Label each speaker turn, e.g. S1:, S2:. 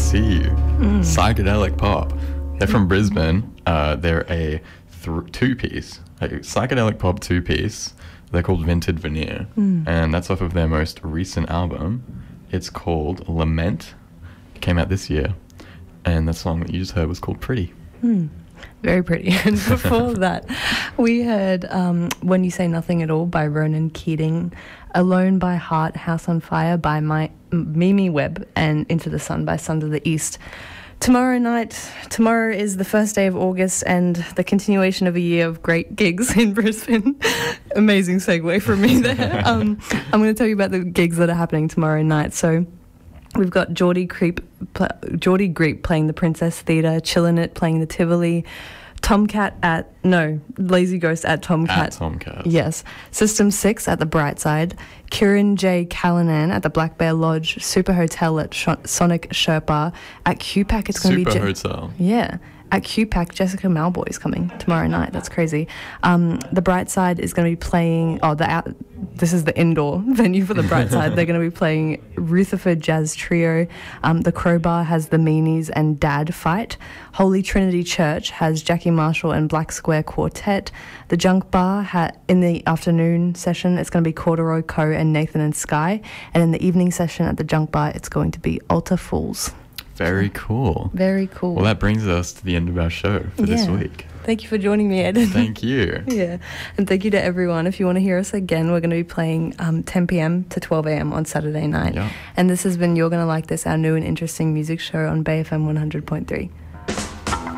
S1: See You. Psychedelic pop. They're from Brisbane. They're a two-piece, a psychedelic pop two-piece. They're called Vinted Veneer, and that's off of their most recent album. It's called Lament. It came out this year, and the song that you just heard was called Pretty.
S2: Very pretty. And before that, we heard When You Say Nothing at All by Ronan Keating, Alone by Heart, House on Fire by Mimi Webb, and Into the Sun by Sons of the East. Tomorrow is the first day of August and the continuation of a year of great gigs in Brisbane. Amazing segue from me there. I'm going to tell you about the gigs that are happening tomorrow night. So we've got Geordie Greep playing the Princess Theatre, Chillin' It playing the Tivoli, Lazy Ghost at Tomcat.
S1: At Tomcat.
S2: Yes. System 6 at the Brightside, Kieran J. Callanan at the Black Bear Lodge, Super Hotel at Sonic Sherpa. At QPAC, it's going to be...
S1: Super Hotel.
S2: Yeah. At QPAC, Jessica Malboy is coming tomorrow night. That's crazy. The Brightside is going to be playing... this is the indoor venue for the Brightside. They're going to be playing Rutherford Jazz Trio. The Crowbar has the Meanies and Dad Fight. Holy Trinity Church has Jackie Marshall and Black Square Quartet. The Junk Bar, in the afternoon session, it's going to be Corduroy Co. and Nathan and Sky. And in the evening session at the Junk Bar, it's going to be Altar Fools.
S1: Very cool.
S2: Very cool.
S1: Well, that brings us to the end of our show for this week.
S2: Thank you for joining me, Ed.
S1: Thank you.
S2: Yeah. And thank you to everyone. If you want to hear us again, we're going to be playing 10 p.m. to 12 a.m. on Saturday night.
S1: Yeah.
S2: And this has been You're Gonna Like This, our new and interesting music show on Bay FM 100.3.